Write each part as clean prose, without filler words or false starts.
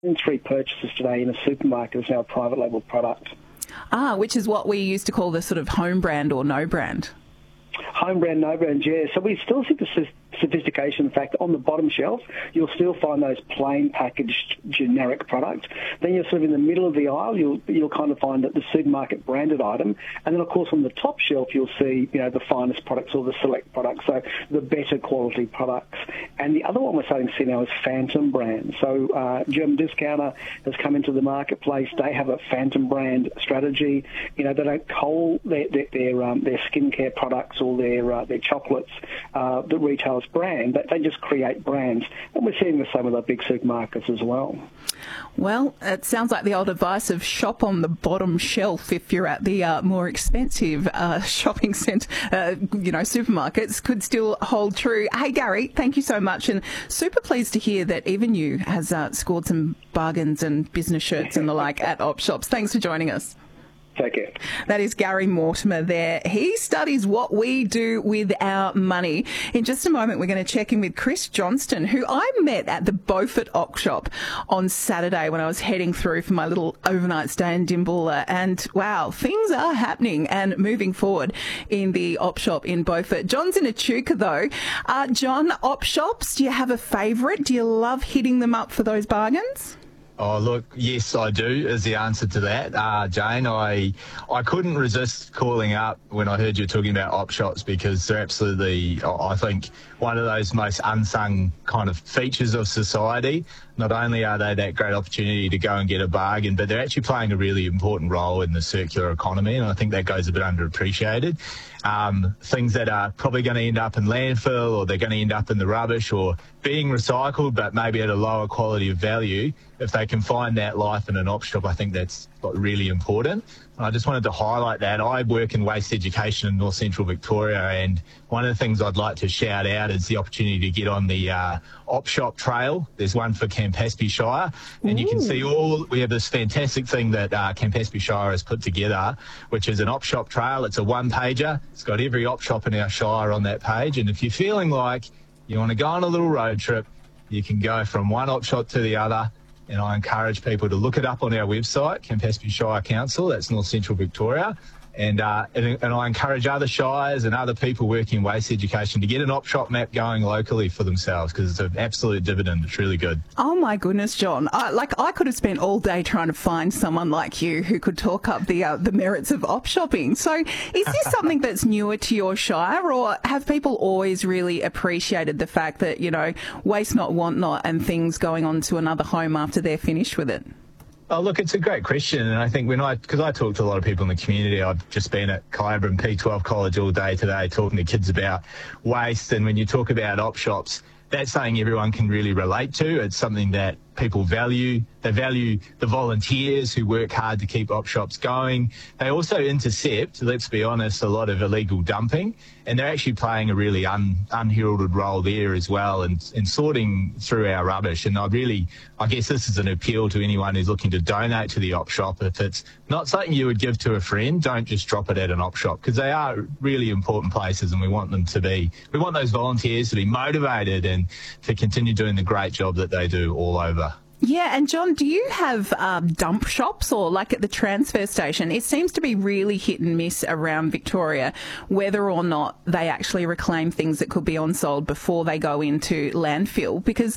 3 purchases today in a supermarket is now a private label product. Which is what we used to call the sort of home brand or no brand. Home brand, no brand, yeah. So we still see the sophistication. In fact, on the bottom shelf, you'll still find those plain packaged generic products. Then you're sort of in the middle of the aisle, you'll kind of find that the supermarket branded item. And then, of course, on the top shelf, you'll see, the finest products or the select products, so the better quality products. And the other one we're starting to see now is Phantom brand. So German Discounter has come into the marketplace. They have a Phantom brand strategy. They don't cull their skincare products or their chocolates that retailers brand. They just create brands. And we're seeing the same with our big supermarkets as well. Well, it sounds like the old advice of shop on the bottom shelf if you're at the more expensive shopping centre, supermarkets could still hold true. Hey, Gary, thank you so much. And super pleased to hear that Even You has scored some bargains and business shirts and the like at op shops. Thanks for joining us. Take care. That is Gary Mortimer there. He studies what we do with our money. In just a moment, we're going to check in with Chris Johnston, who I met at the Beaufort Op Shop on Saturday when I was heading through for my little overnight stay in Dimboola. And wow, things are happening and moving forward in the Op Shop in Beaufort. John's in Echuca though. John, Op Shops, do you have a favourite? Do you love hitting them up for those bargains? Oh, look, yes, I do, is the answer to that. Jane, I couldn't resist calling up when I heard you talking about op shops because they're absolutely, I think, one of those most unsung kind of features of society. Not only are they that great opportunity to go and get a bargain, but they're actually playing a really important role in the circular economy, and I think that goes a bit underappreciated. Things that are probably going to end up in landfill or they're going to end up in the rubbish or being recycled but maybe at a lower quality of value, if they can find that life in an op shop, I think that's really important. And I just wanted to highlight that. I work in waste education in North Central Victoria, and one of the things I'd like to shout out is the opportunity to get on the op shop trail. There's one for Campaspe Shire, and you can see we have this fantastic thing that Campaspe Shire has put together, which is an op shop trail. It's a one-pager. It's got every op shop in our shire on that page, and if you're feeling like you want to go on a little road trip, you can go from one op shop to the other. And I encourage people to look it up on our website, Campaspe Shire Council, that's North Central Victoria. And I encourage other shires and other people working in waste education to get an op shop map going locally for themselves because it's an absolute dividend. It's really good. Oh my goodness, John! I could have spent all day trying to find someone like you who could talk up the merits of op shopping. So, is this something that's newer to your shire, or have people always really appreciated the fact that waste not, want not, and things going on to another home after they're finished with it? Oh, look, it's a great question. And I think because I talk to a lot of people in the community, I've just been at Kyabram P12 College all day today talking to kids about waste. And when you talk about op shops, that's something everyone can really relate to. It's something that people value. They value the volunteers who work hard to keep op shops going. They also intercept, let's be honest, a lot of illegal dumping, and they're actually playing a really unheralded role there as well in sorting through our rubbish. And I guess this is an appeal to anyone who's looking to donate to the op shop. If it's not something you would give to a friend, don't just drop it at an op shop, because they are really important places, and we want those volunteers to be motivated and to continue doing the great job that they do all over. Yeah, and John, do you have dump shops, or like at the transfer station? It seems to be really hit and miss around Victoria whether or not they actually reclaim things that could be on-sold before they go into landfill. Because,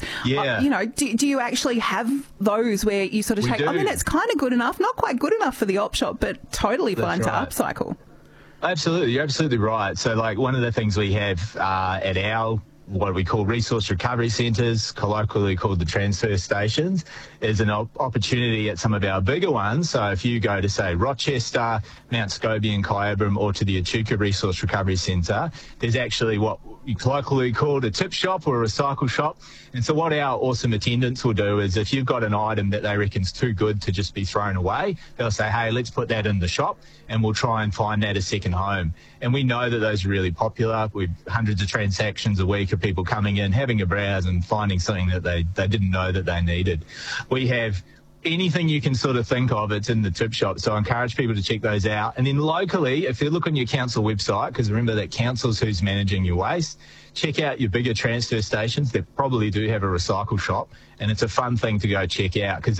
do you actually have those where you sort of take, I mean, it's kind of good enough, not quite good enough for the op shop, but totally fine to upcycle? Absolutely, you're absolutely right. So, one of the things we have at our what we call resource recovery centres, colloquially called the transfer stations, is an opportunity at some of our bigger ones. So if you go to, say, Rochester, Mount Scobie and Kyabram, or to the Echuca Resource Recovery Centre, there's actually what we colloquially called a tip shop or a recycle shop. And so what our awesome attendants will do is, if you've got an item that they reckon's too good to just be thrown away, they'll say, hey, let's put that in the shop, and we'll try and find that a second home. And we know that those are really popular. We've hundreds of transactions a week of people coming in, having a browse and finding something that they didn't know that they needed. We have anything you can sort of think of, it's in the tip shop. So I encourage people to check those out. And then locally, if you look on your council website, because remember that council's who's managing your waste, check out your bigger transfer stations. They probably do have a recycle shop, and it's a fun thing to go check out because